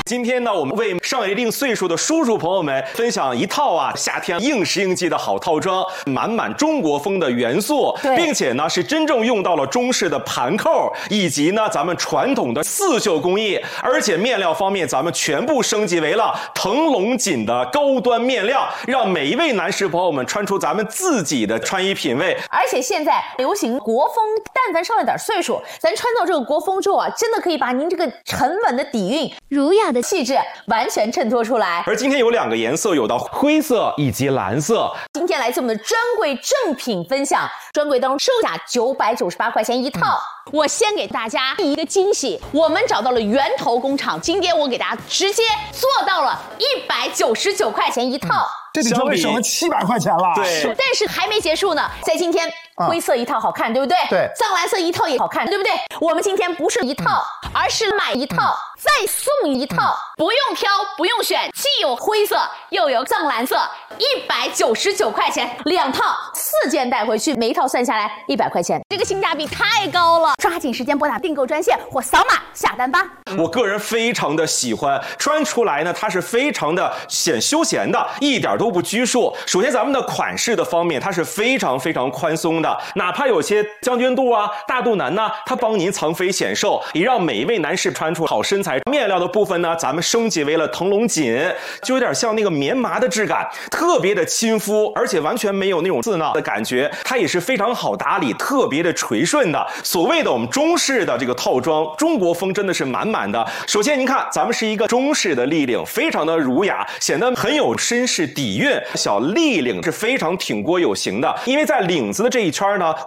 今天呢，我们为上了一定岁数的叔叔朋友们分享一套夏天应时应季的好套装，满满中国风的元素，并且呢是真正用到了中式的盘扣，以及呢咱们传统的刺绣工艺，而且面料方面咱们全部升级为了腾龙锦的高端面料，让每一位男士朋友们穿出咱们自己的穿衣品味。 而且现在流行国风，但凡上了点岁数，咱穿到这个国风之后真的可以把您这个沉稳的底蕴、儒雅的气质完全衬托出来。 而今天有2个颜色，有到灰色以及蓝色。 今天来自我们的专柜正品分享，专柜当中售价998块钱一套。我先给大家第一个惊喜，我们找到了源头工厂，今天我给大家直接做到了199块钱一套。 这里就省了700块钱了。 对， 但是还没结束呢，在今天灰色一套好看，对不对？ 对， 藏蓝色一套也好看，对不对？我们今天不是一套，而是买一套再送一套，不用挑，不用选，既有灰色又有藏蓝色，199块钱2套，4件带回去，每一套算下来100块钱，这个性价比太高了！抓紧时间拨打订购专线或扫码下单吧。 我个人非常的喜欢，穿出来呢，它是非常的显休闲的，一点都不拘束。首先咱们的款式的方面，它是非常宽松的，哪怕有些将军肚大肚腩呢，它帮您藏肥显瘦，也让每一位男士穿出好身材。面料的部分呢，咱们升级为了腾龙锦，就有点像那个棉麻的质感，特别的亲肤，而且完全没有那种刺挠的感觉，它也是非常好打理，特别的垂顺的。所谓的我们中式的这个套装，中国风真的是满满的。首先您看，咱们是一个中式的立领，非常的儒雅，显得很有绅士底蕴。小立领是非常挺过有型的，因为在领子的这一圈呢，